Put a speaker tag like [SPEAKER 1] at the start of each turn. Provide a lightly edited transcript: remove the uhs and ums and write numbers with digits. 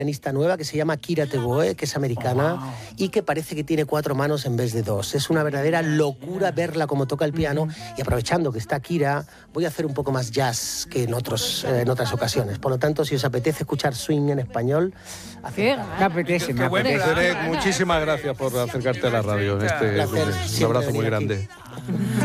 [SPEAKER 1] pianista nueva que se llama Kira Teboe, que es americana y que parece que tiene 4 manos en vez de 2. Es una verdadera locura verla como toca el piano, y aprovechando que está Kira, voy a hacer un poco más jazz que en otras ocasiones. Por lo tanto, si os apetece escuchar swing en español,
[SPEAKER 2] me apetece.
[SPEAKER 3] Muchísimas gracias por acercarte a la radio. Un abrazo muy grande.